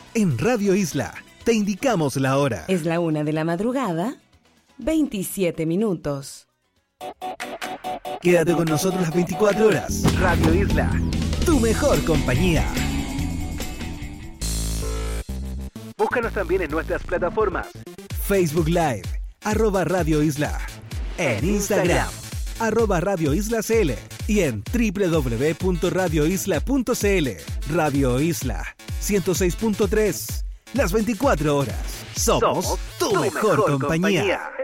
En Radio Isla te indicamos la hora. Es la 1 de la madrugada, 27 minutos. Quédate con nosotros las 24 horas. Radio Isla, tu mejor compañía. Búscanos también en nuestras plataformas. Facebook Live, @Radio Isla. En Instagram, @Radio Isla CL. Y en www.radioisla.cl. Radio Isla 106.3. Las 24 horas. Somos tu mejor compañía.